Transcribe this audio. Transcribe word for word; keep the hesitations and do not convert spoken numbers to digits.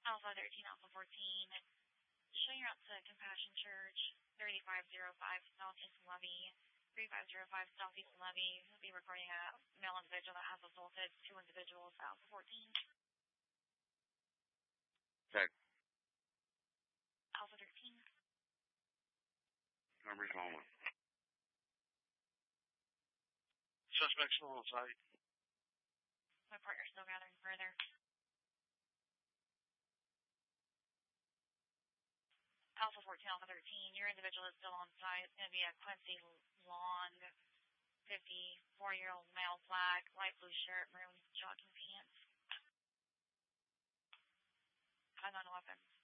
Alpha thirteen, Alpha fourteen, show your route to Compassion Church, thirty-five oh five Southeast Levy, thirty-five oh five Southeast Levy. We'll be reporting a male individual that has assaulted two individuals, Alpha fourteen. Check. Alpha thirteen. Numbers one. Suspect still on site. My partner's still gathering further. Alpha fourteen, Alpha thirteen, your individual is still on site. It's going to be a Quincy Long, fifty-four-year-old male, black, light blue shirt, maroon jogging pants. I'm on weapons.